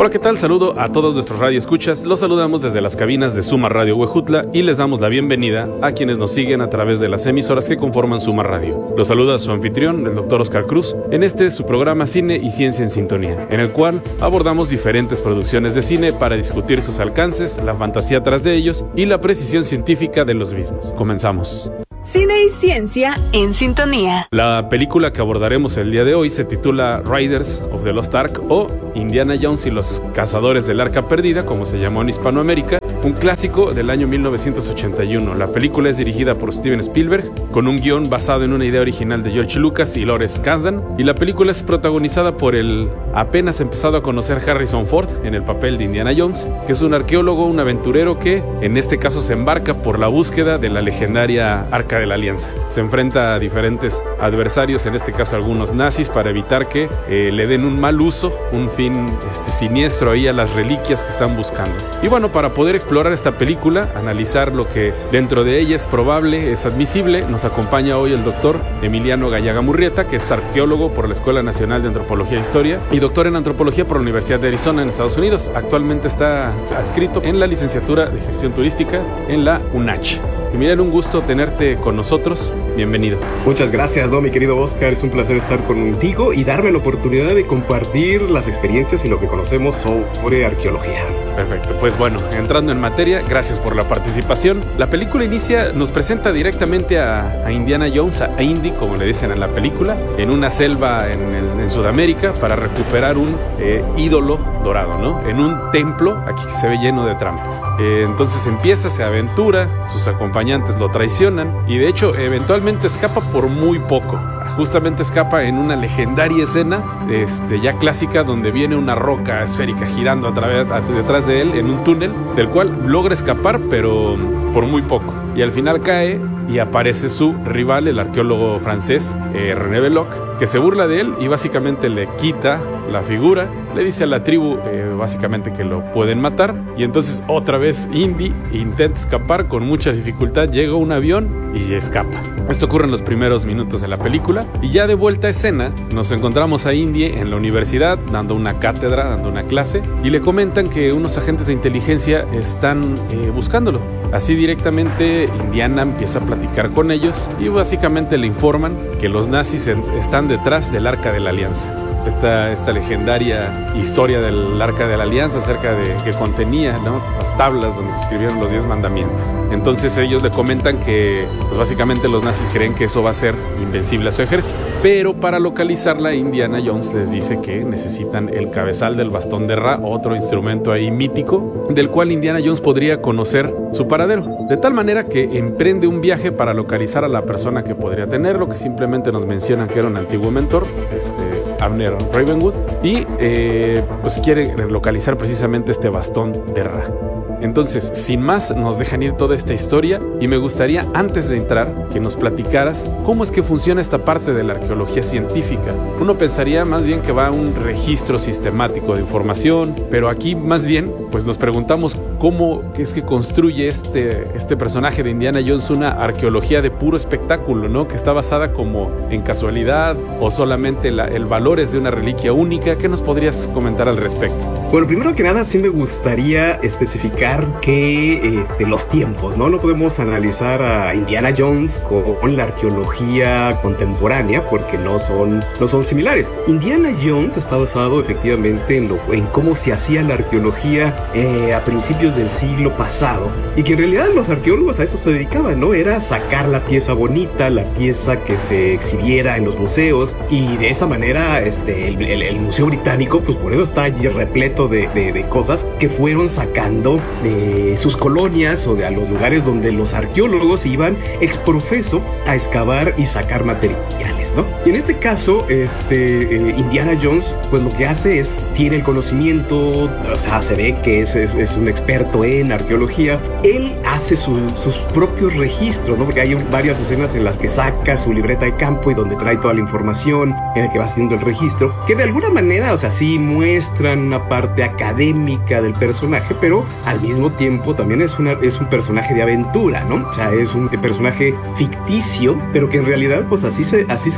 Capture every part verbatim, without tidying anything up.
Hola, ¿qué tal? Saludo a todos nuestros radioescuchas. Los saludamos desde las cabinas de Suma Radio Huejutla y les damos la bienvenida a quienes nos siguen a través de las emisoras que conforman Suma Radio. Los saluda su anfitrión, el doctor Oscar Cruz, en este su programa Cine y Ciencia en Sintonía, en el cual abordamos diferentes producciones de cine para discutir sus alcances, la fantasía tras de ellos y la precisión científica de los mismos. Comenzamos. Cine y Ciencia en Sintonía. La película que abordaremos el día de hoy se titula Raiders of the Lost Ark o Indiana Jones y los Cazadores del Arca Perdida, como se llamó en Hispanoamérica, un clásico del año mil novecientos ochenta y uno. La película es dirigida por Steven Spielberg, con un guión basado en una idea original de George Lucas y Lawrence Kasdan, y la película es protagonizada por el apenas empezado a conocer Harrison Ford en el papel de Indiana Jones, que es un arqueólogo, un aventurero que en este caso se embarca por la búsqueda de la legendaria Arca de la Alianza. Se enfrenta a diferentes adversarios, en este caso algunos nazis, para evitar que eh, le den un mal uso, un fin este, siniestro ahí a las reliquias que están buscando. Y bueno, para poder explorar esta película, analizar lo que dentro de ella es probable, es admisible, nos acompaña hoy el doctor Emiliano Gallaga Murrieta, que es arqueólogo por la Escuela Nacional de Antropología e Historia y doctor en Antropología por la Universidad de Arizona en Estados Unidos. Actualmente está adscrito en la licenciatura de Gestión Turística en la UNACH. Emiliano, un gusto tenerte con nosotros. Bienvenido. Muchas gracias, ¿no, mi querido Oscar? Es un placer estar contigo y darme la oportunidad de compartir las experiencias y lo que conocemos sobre arqueología. Perfecto, pues bueno, entrando en materia, gracias por la participación. La película inicia, nos presenta directamente a, a Indiana Jones, a Indy, como le dicen en la película, en una selva en, el, en Sudamérica para recuperar un eh, ídolo dorado, ¿no? En un templo, aquí se ve lleno de trampas. Eh, entonces empieza, se aventura, sus acompañantes lo traicionan y de hecho eventualmente escapa por muy poco. Justamente escapa en una legendaria escena este, ya clásica, donde viene una roca esférica girando a través, a, detrás de él en un túnel, del cual logra escapar, pero por muy poco. Y al final cae y aparece su rival, el arqueólogo francés eh, René Belloc, que se burla de él y básicamente le quita la figura, le dice a la tribu eh, básicamente que lo pueden matar, y entonces otra vez Indy intenta escapar con mucha dificultad, llega un avión y escapa. Esto ocurre en los primeros minutos de la película, y ya de vuelta a escena nos encontramos a Indy en la universidad dando una cátedra, dando una clase, y le comentan que unos agentes de inteligencia están eh, buscándolo. Así directamente Indiana empieza a platicar con ellos y básicamente le informan que los nazis están detrás del Arca de la Alianza. Esta, esta legendaria historia del Arca de la Alianza acerca de que contenía, ¿no?, las tablas donde se escribieron los diez mandamientos. Entonces ellos le comentan que pues básicamente los nazis creen que eso va a ser invencible a su ejército, pero para localizarla Indiana Jones les dice que necesitan el cabezal del bastón de Ra, otro instrumento ahí mítico del cual Indiana Jones podría conocer su paradero, de tal manera que emprende un viaje para localizar a la persona que podría tenerlo, que simplemente nos mencionan que era un antiguo mentor, este Abner Ravenwood, y eh, pues quiere localizar precisamente este bastón de Ra. Entonces, sin más, nos dejan ir toda esta historia y me gustaría, antes de entrar, que nos platicaras cómo es que funciona esta parte de la arqueología científica. Uno pensaría más bien que va a un registro sistemático de información, pero aquí más bien pues nos preguntamos cómo es que construye este, este personaje de Indiana Jones una arqueología de puro espectáculo, ¿no?, que está basada como en casualidad o solamente la, el valor es de una reliquia única. ¿Qué nos podrías comentar al respecto? Bueno, primero que nada sí me gustaría especificar que este, los tiempos, ¿no? No podemos analizar a Indiana Jones con, con la arqueología contemporánea porque no son, no son similares. Indiana Jones está basado efectivamente en, lo, en cómo se hacía la arqueología eh, a principios del siglo pasado, y que en realidad los arqueólogos a eso se dedicaban, ¿no? Era sacar la pieza bonita, la pieza que se exhibiera en los museos, y de esa manera este, el, el, el Museo Británico, pues por eso está repleto de, de, de cosas que fueron sacando de sus colonias o de a los lugares donde los arqueólogos iban exprofeso a excavar y sacar materiales, ¿no? Y en este caso, este, eh, Indiana Jones, pues lo que hace es, tiene el conocimiento, o sea, se ve que es, es, es un experto en arqueología. Él hace su, sus propios registros, ¿no? Porque hay varias escenas en las que saca su libreta de campo y donde trae toda la información, en la que va haciendo el registro, que de alguna manera, o sea, sí muestran una parte académica del personaje, pero al mismo tiempo también es, una, es un personaje de aventura, ¿no? O sea, es un personaje ficticio, pero que en realidad, pues así se, así se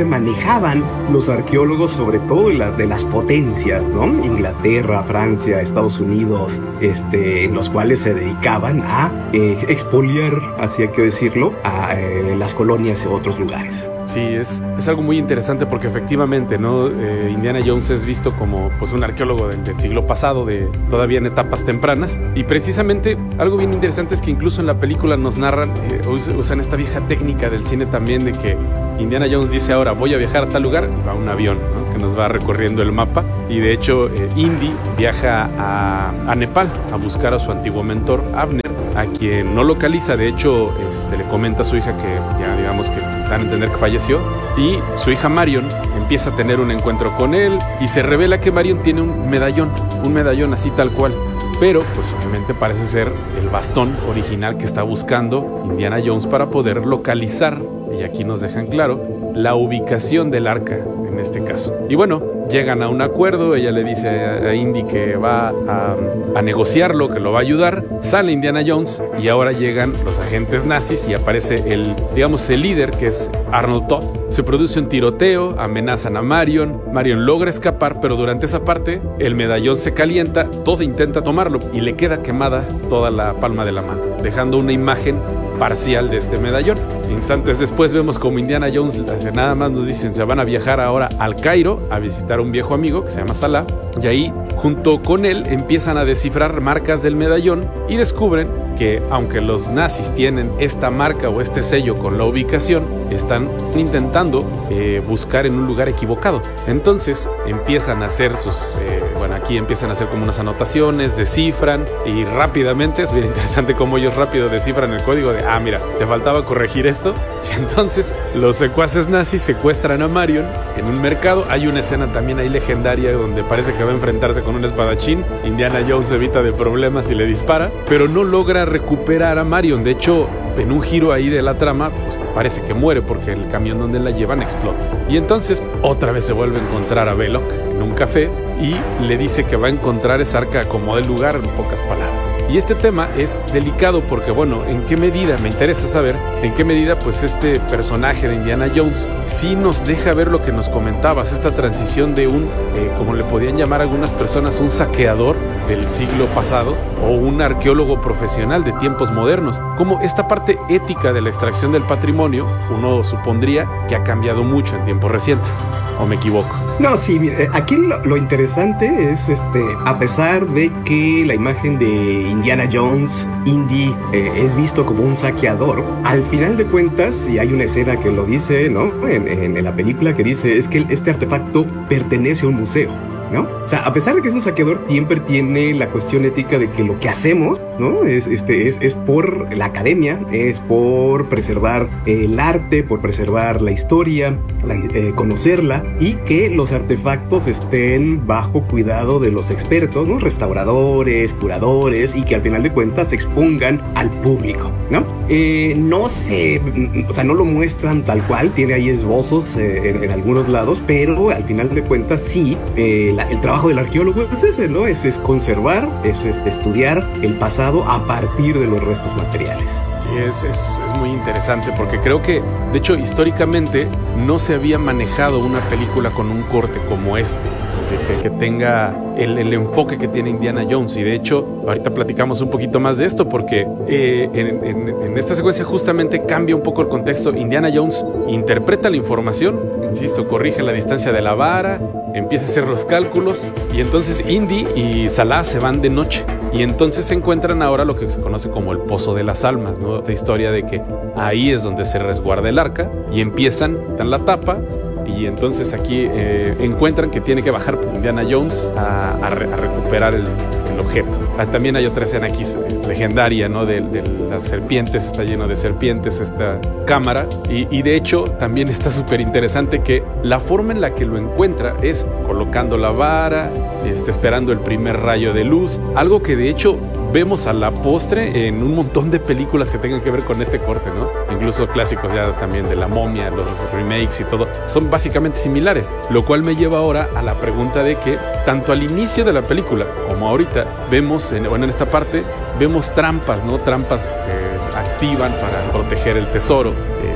manejaban los arqueólogos, sobre todo de, la, de las potencias, ¿no? Inglaterra, Francia, Estados Unidos, este, en los cuales se dedicaban a eh, expoliar, así hay que decirlo, a eh, las colonias y otros lugares. Sí, es, es algo muy interesante porque efectivamente, ¿no? Eh, Indiana Jones es visto como pues, un arqueólogo del, del siglo pasado, de todavía en etapas tempranas, y precisamente algo bien interesante es que incluso en la película nos narran, eh, usan esta vieja técnica del cine también de que Indiana Jones dice ahora voy a viajar a tal lugar y va a un avión, ¿no? Que nos va recorriendo el mapa, y de hecho eh, Indy viaja a, a Nepal a buscar a su antiguo mentor Abner, a quien no localiza. De hecho este, le comenta a su hija que ya digamos que dan a entender que falleció, y su hija Marion empieza a tener un encuentro con él y se revela que Marion tiene un medallón, un medallón así tal cual, pero pues obviamente parece ser el bastón original que está buscando Indiana Jones para poder localizar, y aquí nos dejan claro, la ubicación del arca en este caso. Y bueno, llegan a un acuerdo, ella le dice a Indy que va a, a negociarlo, que lo va a ayudar, sale Indiana Jones y ahora llegan los agentes nazis y aparece el, digamos, el líder, que es Arnold Toth. Se produce un tiroteo, amenazan a Marion, Marion logra escapar, pero durante esa parte el medallón se calienta, Todd intenta tomarlo y le queda quemada toda la palma de la mano, dejando una imagen parcial de este medallón. Instantes después vemos como Indiana Jones, nada más nos dicen, se van a viajar ahora al Cairo a visitar a un viejo amigo que se llama Salah, y ahí junto con él empiezan a descifrar marcas del medallón y descubren que aunque los nazis tienen esta marca o este sello con la ubicación, están intentando eh, buscar en un lugar equivocado. Entonces empiezan a hacer sus, eh, bueno, aquí empiezan a hacer como unas anotaciones, descifran y rápidamente, es bien interesante cómo ellos rápido descifran el código de, ah, mira, te faltaba corregir esto. Y entonces los secuaces nazis secuestran a Marion en un mercado. Hay una escena también ahí legendaria donde parece que va a enfrentarse con un espadachín. Indiana Jones evita de problemas y le dispara, pero no logra recuperar a Marion. De hecho, en un giro ahí de la trama, pues parece que muere porque el camión donde la llevan explota. Y entonces otra vez se vuelve a encontrar a Belloc en un café y le dice que va a encontrar esa arca como del lugar, en pocas palabras. Y este tema es delicado porque, bueno, ¿en qué medida? Me interesa saber en qué medida pues este personaje de Indiana Jones sí nos deja ver lo que nos comentabas, esta transición de un, eh, como le podían llamar algunas personas, un saqueador del siglo pasado o un arqueólogo profesional de tiempos modernos. Como esta parte ética de la extracción del patrimonio, uno supondría que ha cambiado mucho en tiempos recientes. ¿O me equivoco? No, sí, mire, aquí lo, lo interesante es, este, a pesar de que la imagen de Indiana Jones, Indy, eh, es visto como un saqueador, al final de cuentas, y hay una escena que lo dice, ¿no? En, en, en la película que dice, es que este artefacto pertenece a un museo, ¿no? O sea, a pesar de que es un saqueador, siempre tiene la cuestión ética de que lo que hacemos, ¿no? Es, este, es, es por la academia, es por preservar el arte, por preservar la historia, la, eh, conocerla, y que los artefactos estén bajo cuidado de los expertos, ¿no? Restauradores, curadores, y que al final de cuentas se expongan al público, ¿no? Eh, no se, o sea, no lo muestran tal cual, tiene ahí esbozos eh, en, en algunos lados, pero al final de cuentas sí, eh, la, el trabajo del arqueólogo es ese, ¿no? Es, es conservar, es, es estudiar el pasado a partir de los restos materiales. Sí, es, es, es muy interesante porque creo que, de hecho, históricamente no se había manejado una película con un corte como este, así que, que tenga el, el enfoque que tiene Indiana Jones. Y de hecho, ahorita platicamos un poquito más de esto porque eh, en, en, en esta secuencia justamente cambia un poco el contexto. Indiana Jones interpreta la información, insisto, corrige la distancia de la vara, empieza a hacer los cálculos, y entonces Indy y Salah se van de noche y entonces se encuentran ahora lo que se conoce como el Pozo de las Almas, ¿no? Esta historia de que ahí es donde se resguarda el arca y empiezan, dan la tapa, y entonces aquí eh, encuentran que tiene que bajar Indiana Jones a, a, re, a recuperar el, el objeto. Ah, también hay otra escena aquí legendaria, ¿no? De, de las serpientes, está lleno de serpientes esta cámara, y, y de hecho también está súper interesante que la forma en la que lo encuentra es colocando la vara, este, esperando el primer rayo de luz, algo que de hecho vemos a la postre en un montón de películas que tengan que ver con este corte, ¿no? Incluso clásicos ya también de La Momia, los remakes y todo, son básicamente similares, lo cual me lleva ahora a la pregunta de que tanto al inicio de la película como ahorita vemos, en, bueno, en esta parte, vemos trampas, ¿no? Trampas que activan para proteger el tesoro. Este,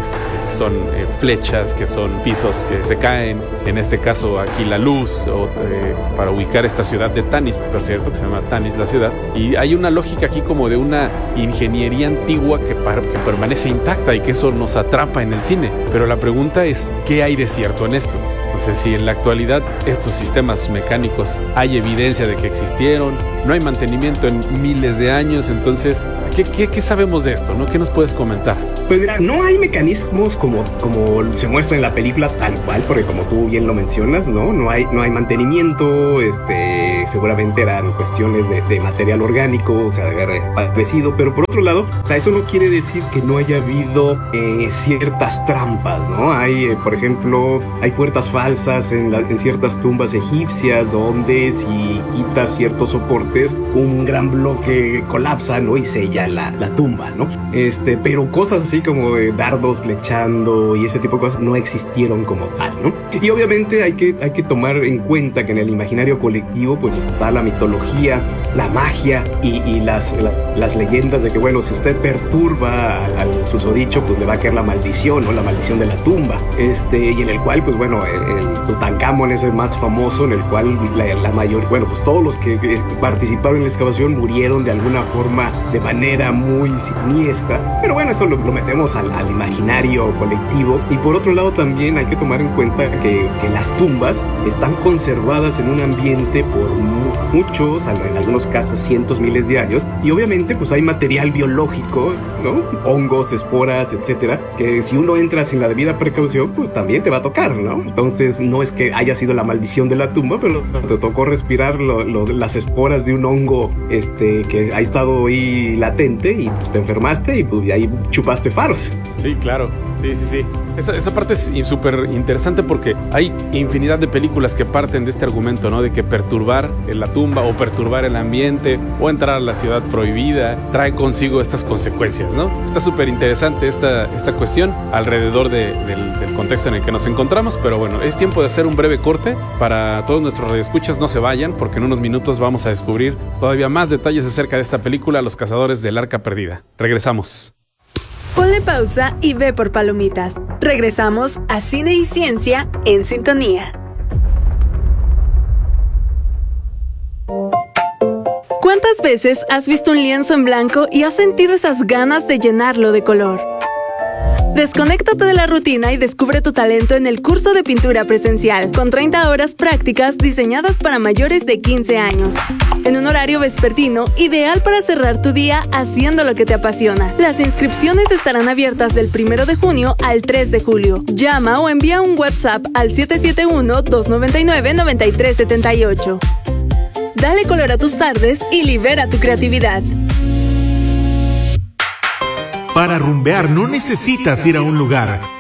son eh, flechas, que son pisos que se caen, en este caso aquí la luz, o, eh, para ubicar esta ciudad de Tanis, por cierto, que se llama Tanis la ciudad, y hay una lógica aquí como de una ingeniería antigua que, para, que permanece intacta y que eso nos atrapa en el cine, pero la pregunta es, ¿qué hay de cierto en esto? No sé si en la actualidad estos sistemas mecánicos hay evidencia de que existieron, no hay mantenimiento en miles de años, entonces, ¿qué, qué, qué sabemos de esto, no? ¿Qué nos puedes comentar? Pues mira, no hay mecanismos como, como se muestra en la película tal cual, porque como tú bien lo mencionas, ¿no? No hay, no hay mantenimiento, este, seguramente eran cuestiones de, de material orgánico, o sea, de haber desaparecido, pero por otro lado, o sea, eso no quiere decir que no haya habido eh, ciertas trampas, ¿no? Hay, eh, por ejemplo, hay puertas falsas en, la, en ciertas tumbas egipcias, donde si quitas ciertos soportes, un gran bloque colapsa, ¿no? Y sella la, la tumba, ¿no? Este, pero cosas así como de dardos flechando y ese tipo de cosas no existieron como tal, ¿no? Y obviamente hay que, hay que tomar en cuenta que en el imaginario colectivo pues está la mitología, la magia y, y las, la, las leyendas de que, bueno, si usted perturba al, al susodicho, pues le va a caer la maldición, ¿no? La maldición de la tumba. Este, y en el cual, pues bueno, el, el Tutankamón es el más famoso, en el cual la, la mayor, bueno, pues todos los que eh, participaron en la excavación murieron de alguna forma, de manera muy siniestra. Pero bueno, eso lo, lo metemos al, al imaginario colectivo. Y por otro lado también hay que tomar en cuenta que, que las tumbas están conservadas en un ambiente por mu muchos, en algunos casos cientos, miles de años. Y obviamente pues hay material biológico, ¿no? Hongos, esporas, etcétera, que si uno entra sin la debida precaución, pues también te va a tocar, ¿no? Entonces no es que haya sido la maldición de la tumba, pero te tocó respirar lo, lo, las esporas de un hongo este, que ha estado ahí latente y pues te enfermaste y pues ahí chupaste faros. Sí, claro. Sí, sí, sí. Esa, esa parte es súper interesante porque hay infinidad de películas que parten de este argumento, ¿no? De que perturbar en la tumba o perturbar el ambiente o entrar a la ciudad prohibida trae consigo estas consecuencias, ¿no? Está súper interesante esta, esta cuestión alrededor de, del, del contexto en el que nos encontramos, pero bueno, es tiempo de hacer un breve corte para todos nuestros radioescuchas. No se vayan porque en unos minutos vamos a descubrir todavía más detalles acerca de esta película, Los Cazadores del Arca Perdida. Regresamos. Ponle pausa y ve por palomitas. Regresamos a Cine y Ciencia en Sintonía. ¿Cuántas veces has visto un lienzo en blanco y has sentido esas ganas de llenarlo de color? Desconéctate de la rutina y descubre tu talento en el curso de pintura presencial, con treinta horas prácticas diseñadas para mayores de quince años. En un horario vespertino, ideal para cerrar tu día haciendo lo que te apasiona. Las inscripciones estarán abiertas del primero de junio al tres de julio. Llama o envía un WhatsApp al siete siete uno, dos nueve nueve, nueve tres siete ocho. Dale color a tus tardes y libera tu creatividad. Para rumbear no necesitas ir a un lugar,